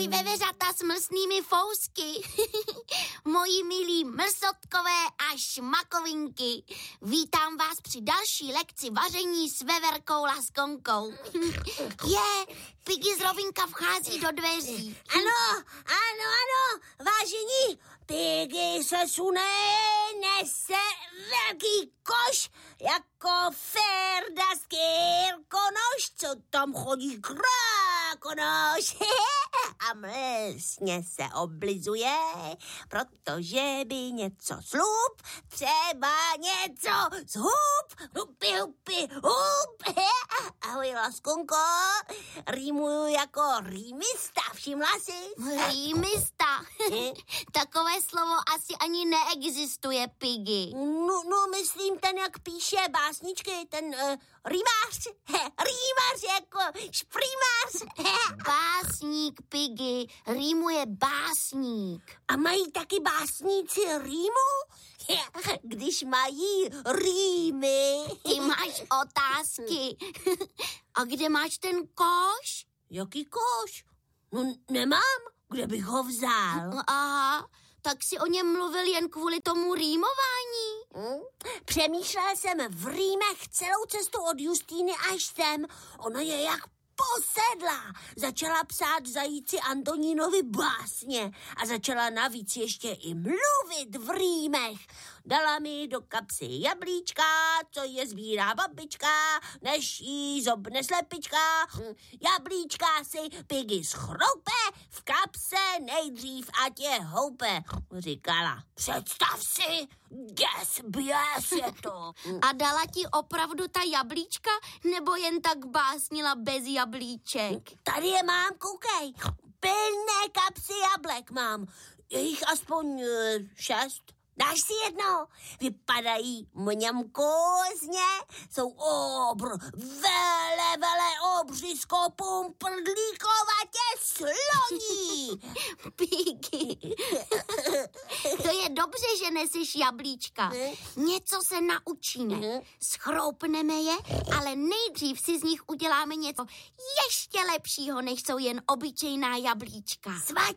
Veveřata s mlsnými fousky, moji milí mrsotkové a šmakovinky. Vítám vás při další lekci vaření s veverkou Laskonkou. Piggy z Rovinka vchází do dveří. Ano, vážení, Piggy se sune, nese velký koš jako Ferda z Kyrkonoš, co tam chodí krákonoš. A mlsně se oblizuje, protože by něco slup, třeba něco z hub, hupi, hup. Ahoj, Laskonko, rýmuju jako rýmista, všimla jsi? Rýmista? Takové slovo asi ani neexistuje, Piggy. No, myslím ten, jak píše básničky, ten rýmař jako šprýmař. Básník, Piggy, rýmuje básník. A mají taky básníci rýmu? Když mají rýmy. Ty máš otázky. A kde máš ten koš? Jaký koš? No, nemám. Kde bych ho vzal? Aha, tak si o něm mluvil jen kvůli tomu rýmování. Přemýšlel jsem v rýmech celou cestu od Justýny až sem. Ona je jak posedlá. Začala psát zajíci Antonínovi básně a začala navíc ještě i mluvit v rýmech. Dala mi do kapsy jablíčka, co je sbírá babička, než jí zobne slepička. Jablíčka si Piggy schroupe, v kapse nejdřív ať je houpe. Říkala, představ si, běs je to. A dala ti opravdu ta jablíčka, nebo jen tak básnila bez jablíček? Tady je mám, koukej. Plné kapsy jablek mám. Je jich aspoň 6. Dáš si jedno? Vypadají mňamkózně, jsou vele obřiskopům prdlíkovatě sloní. Piggy, to je dobře, že neseš jablíčka. Něco se naučíme. Schroupneme je, ale nejdřív si z nich uděláme něco ještě lepšího, než jsou jen obyčejná jablíčka.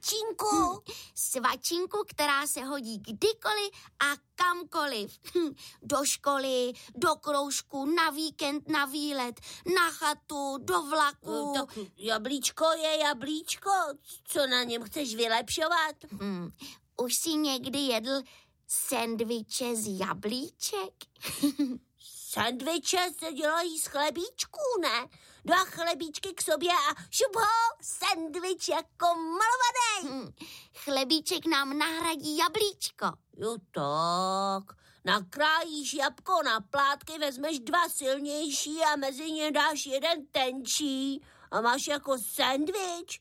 Svačinku, která se hodí kdykoliv a kamkoliv. Do školy, do kroužku, na víkend, na výlet, na chatu, do vlaku. Tak jablíčko je jablíčko. Co na něm chceš vylepšovat? Už jsi někdy jedl sendviče z jablíček? Sendviče se dělají z chlebíčků, ne? 2 chlebíčky k sobě a šup ho, sendvič jako malovaný. Chlebíček nám nahradí jablíčko. Jo tak, nakrájíš jabko na plátky, vezmeš 2 silnější a mezi ně dáš 1 tenčí a máš jako sendvič.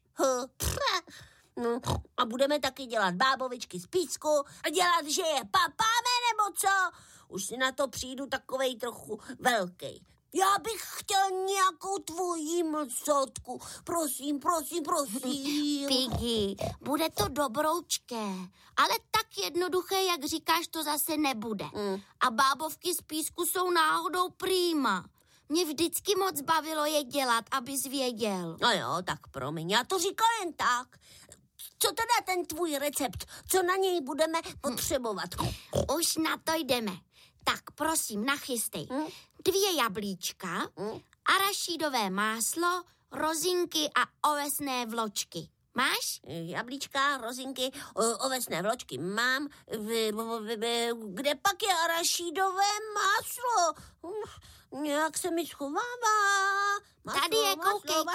No, a budeme taky dělat bábovičky z písku a dělat, že je papáme, nebo co? Už si na to přijdu takovej trochu velkej. Já bych chtěl nějakou tvoji mlsotku. Prosím. Piggy, bude to dobroučké, ale tak jednoduché, jak říkáš, to zase nebude. A bábovky z písku jsou náhodou prýma. Mě vždycky moc bavilo je dělat, abys věděl. No jo, tak promiň, já to říkal jen tak. Co teda ten tvůj recept? Co na něj budeme potřebovat? Už na to jdeme. Tak prosím, nachystej 2 jablíčka, arašídové máslo, rozinky a ovesné vločky. Máš? Jablíčka, rozinky, ovesné vločky mám. Kde pak je arašídové máslo? Nějak se mi schovává. Tady je, koukej.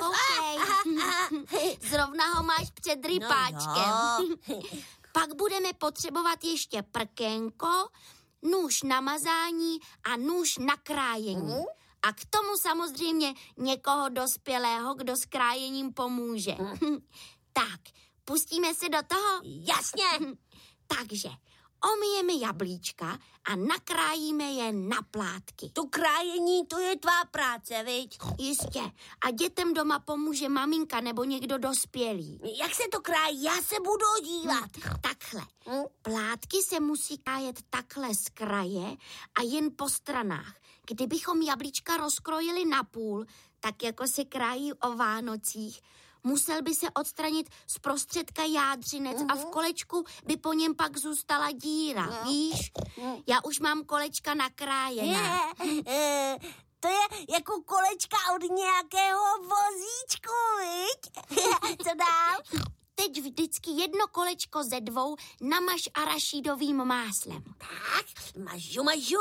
Zrovna ho máš před rypáčkem. No, Pak budeme potřebovat ještě prkénko, nůž na mazání a nůž na krájení. A k tomu samozřejmě někoho dospělého, kdo s krájením pomůže. Tak, pustíme se do toho? Jasně. Takže omyjeme jablíčka a nakrájíme je na plátky. To krájení, to je tvá práce, viď? Jistě. A dětem doma pomůže maminka nebo někdo dospělý. Jak se to krájí? Já se budu dívat. Takhle. Plátky se musí krájet takhle z kraje a jen po stranách. Kdybychom jablíčka rozkrojili na půl, tak jako se krájí o Vánocích, Musel by se odstranit z prostředka jádřinec a v kolečku by po něm pak zůstala díra, víš? Já už mám kolečka nakrájená. To je jako kolečka od nějakého vozíčku, viď? Co dál? Teď vždycky jedno kolečko ze 2 namaž arašídovým máslem. Tak, mažu,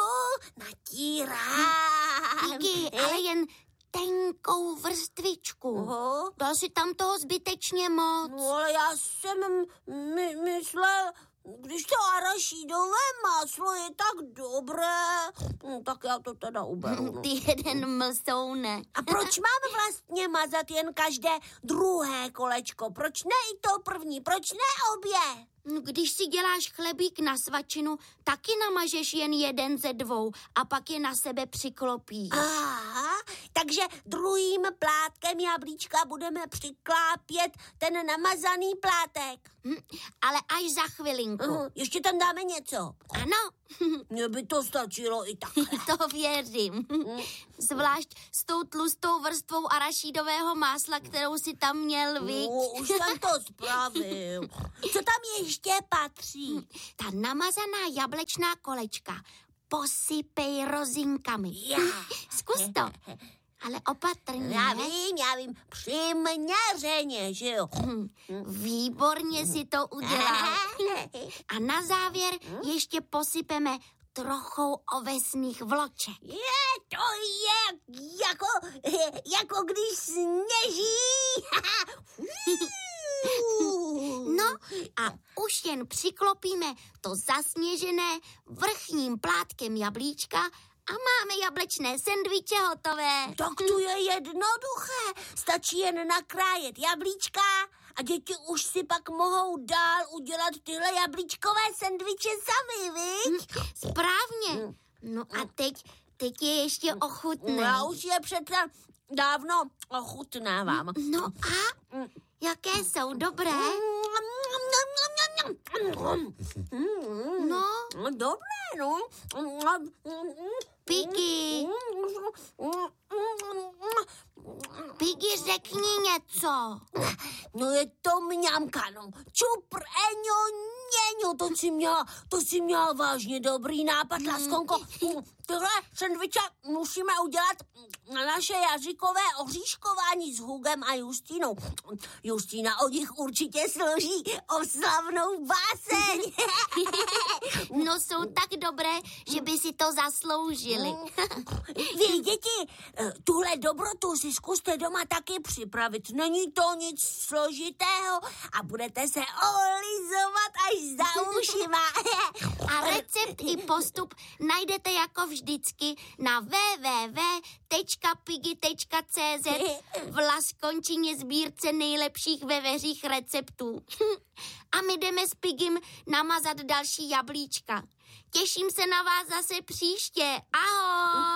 natírám. Piggy, ale jen tenkou vrstvičku. Dal si tam toho zbytečně moc. No ale já jsem myslel, když to arašídové máslo je tak dobré, tak já to teda uberu. No. Ty jeden mlsoune. A proč mám vlastně mazat jen každé druhé kolečko? Proč ne i to první? Proč ne obě? Když si děláš chlebík na svačinu, taky namažeš jen jeden ze 2 a pak je na sebe přiklopíš. Aha, takže druhým plátkem jablíčka budeme přiklápět ten namazaný plátek. Ale až za chvilinku. Ještě tam dáme něco. Ano. Mně by to stačilo i takhle. To věřím. Zvlášť s tou tlustou vrstvou arašídového másla, kterou si tam měl, viď? Už jsem to spravil. Co tam ještě patří? Ta namazaná jablečná kolečka posypej rozinkami. Zkus to. Ale opatrně. Já vím, přiměřeně, že jo? Výborně si to udělal. A na závěr ještě posypeme trochou ovesných vloček. To je jako když sněží. No a už jen přiklopíme to zasněžené vrchním plátkem jablíčka a máme jablečné sendviče hotové. Tak to je jednoduché. Stačí jen nakrájet jablíčka a děti už si pak mohou dál udělat tyhle jablíčkové sendviče sami, viď? Správně. No a teď je ještě ochutnej. Já už je přece dávno ochutnávám. No a jaké jsou dobré? No. Dobré, no. Piggy, řekni něco. No je to mňamka, no. Čupr, eňo, něňo, to si měla vážně dobrý nápad, Laskonko. Tyhle sendviče musíme udělat na naše jazykové oříškování s Hugem a Justínou. Justína od nich určitě složí oslavnou báseň. No jsou tak dobré, že by si to zasloužili. Vy, děti, tuhle dobrotu si zkuste doma taky připravit. Není to nic složitého a budete se olizovat až za ušima. A recept i postup najdete jako vždycky na www.piggy.cz v Laskončině sbírce nejlepších veveřích receptů. A my jdeme s Piggym namazat další jablíčka. Těším se na vás zase příště. Ahoj!